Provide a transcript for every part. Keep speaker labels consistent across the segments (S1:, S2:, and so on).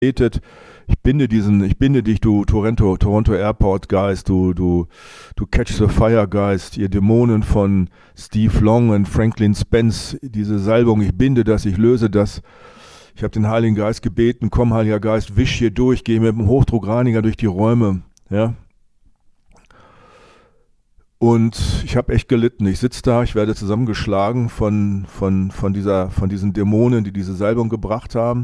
S1: betet, ich binde dich, du Toronto Airport Geist, du Catch the Fire Geist, ihr Dämonen von Steve Long und Franklin Spence, diese Salbung, ich binde das, ich löse das. Ich habe den Heiligen Geist gebeten, komm Heiliger Geist, wisch hier durch, geh mit dem Hochdruckreiniger durch die Räume, ja. Und ich habe echt gelitten. Ich sitze da, ich werde zusammengeschlagen von diesen Dämonen, die diese Salbung gebracht haben.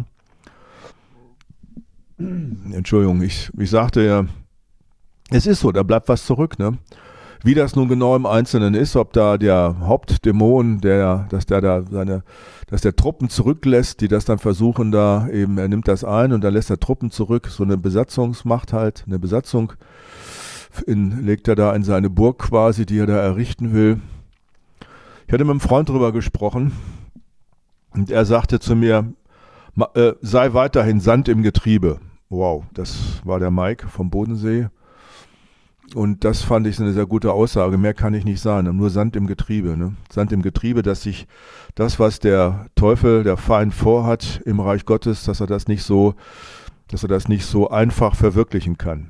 S1: Entschuldigung, ich sagte ja, es ist so, da bleibt was zurück, ne? Wie das nun genau im Einzelnen ist, ob da der Hauptdämon, dass der Truppen zurücklässt, die das dann versuchen da eben, er nimmt das ein und dann lässt er Truppen zurück, so eine Besatzungsmacht halt, eine Besatzung legt er da in seine Burg quasi, die er da errichten will. Ich hatte mit einem Freund drüber gesprochen und er sagte zu mir, sei weiterhin Sand im Getriebe. Wow, das war der Mike vom Bodensee. Und das fand ich eine sehr gute Aussage. Mehr kann ich nicht sagen. Nur Sand im Getriebe. Ne? Sand im Getriebe, dass sich das, was der Teufel, der Feind vorhat im Reich Gottes, dass er das nicht so einfach verwirklichen kann.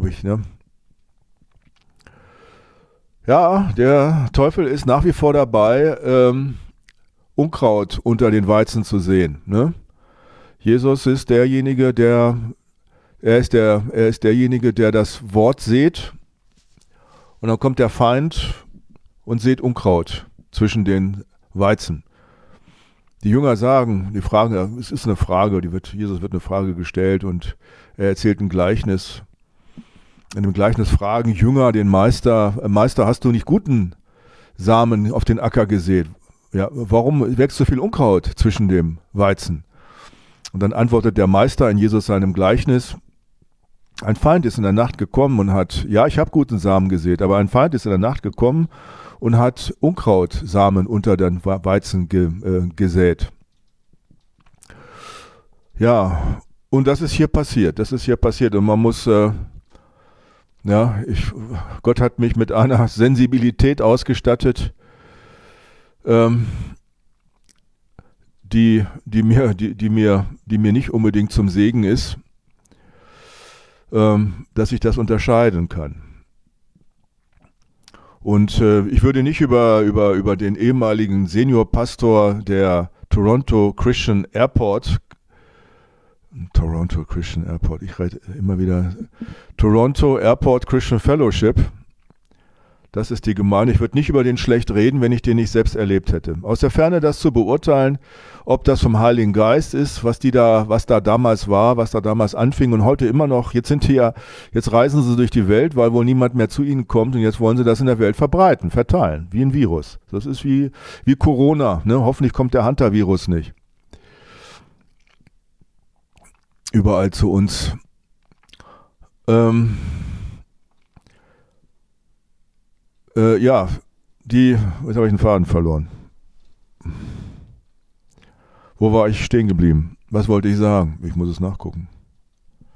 S1: Ja, der Teufel ist nach wie vor dabei, Unkraut unter den Weizen zu sehen. Ne? Jesus ist derjenige, der das Wort sät. Und dann kommt der Feind und sät Unkraut zwischen den Weizen. Die Jünger sagen, es ist eine Frage, Jesus wird eine Frage gestellt und er erzählt ein Gleichnis. In dem Gleichnis fragen Jünger den Meister, Meister, hast du nicht guten Samen auf den Acker gesät? Ja, warum wächst so viel Unkraut zwischen dem Weizen? Und dann antwortet der Meister in Jesus seinem Gleichnis, ein Feind ist in der Nacht gekommen und hat, ja, ich habe guten Samen gesät, aber ein Feind ist in der Nacht gekommen und hat Unkrautsamen unter den Weizen gesät. Ja, und das ist hier passiert. Und man muss, Gott hat mich mit einer Sensibilität ausgestattet, die mir nicht unbedingt zum Segen ist, dass ich das unterscheiden kann. Und ich würde nicht über den ehemaligen Seniorpastor der Toronto Christian Airport, ich rede immer wieder, Toronto Airport Christian Fellowship, das ist die Gemeinde. Ich würde nicht über den schlecht reden, wenn ich den nicht selbst erlebt hätte. Aus der Ferne das zu beurteilen, ob das vom Heiligen Geist ist, was da damals war, was da damals anfing und heute immer noch. Jetzt reisen sie durch die Welt, weil wohl niemand mehr zu ihnen kommt und jetzt wollen sie das in der Welt verbreiten, verteilen, wie ein Virus. Das ist wie Corona. Ne? Hoffentlich kommt der Hunter-Virus nicht überall zu uns. Jetzt habe ich den Faden verloren. Wo war ich stehen geblieben? Was wollte ich sagen? Ich muss es nachgucken.